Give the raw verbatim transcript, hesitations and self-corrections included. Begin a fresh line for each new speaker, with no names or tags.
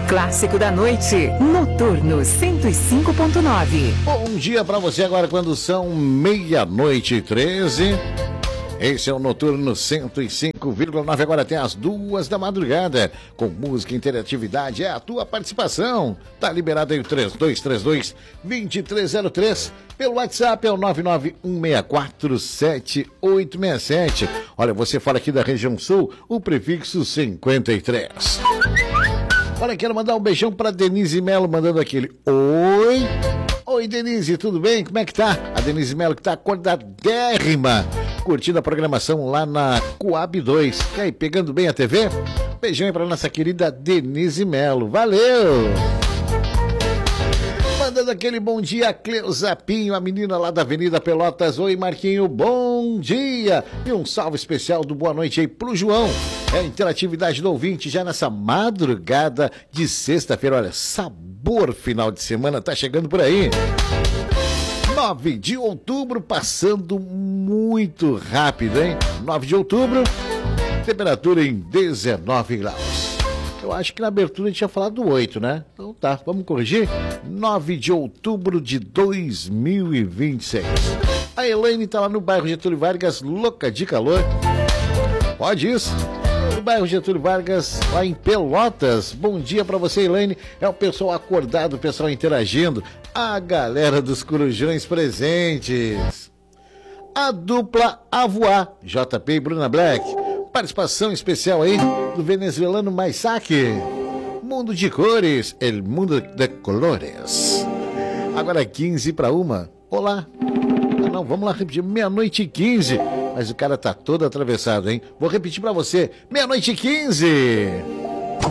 clássico da noite. Noturno cento e cinco ponto nove.
Bom dia pra você agora quando são meia-noite e treze. Esse é o Noturno cento e cinco vírgula nove, agora até as duas da madrugada, com música e interatividade, é a tua participação. Tá liberado aí o três dois três dois, dois três zero três, pelo WhatsApp é o nove nove um seis quatro sete oito seis sete. Olha, você fala aqui da região sul, o prefixo cinquenta e três. Olha, quero mandar um beijão pra Denise Melo, mandando aquele oi. Oi, Denise, tudo bem? Como é que tá? A Denise Melo que tá acordadérrima, curtindo a programação lá na Coab dois. E aí, pegando bem a T V? Beijão aí pra nossa querida Denise Melo. Valeu! Mandando aquele bom dia, Cleusa Pinho, a menina lá da Avenida Pelotas. Oi, Marquinho, bom dia! E um salve especial do boa noite aí pro João. É a interatividade do ouvinte já nessa madrugada de sexta-feira. Olha, sabor final de semana tá chegando por aí. nove de outubro, passando muito rápido, hein? nove de outubro, temperatura em dezenove graus. Eu acho que na abertura a gente tinha falado do oito, né? Então tá, vamos corrigir? nove de outubro de dois mil e vinte e seis. A Elaine tá lá no bairro Getúlio Vargas, louca de calor. Pode isso? No bairro Getúlio Vargas, lá em Pelotas. Bom dia pra você, Elaine. É o pessoal acordado, o pessoal interagindo. A galera dos Corujões presentes. A dupla A Voar, J P e Bruna Black. Participação especial aí do venezuelano Maisaque. Mundo de cores, el mundo de colores. Agora quinze para uma. Olá. Ah, não, vamos lá repetir. Meia-noite e quinze. Mas o cara tá todo atravessado, hein? Vou repetir para você. Meia-noite e quinze.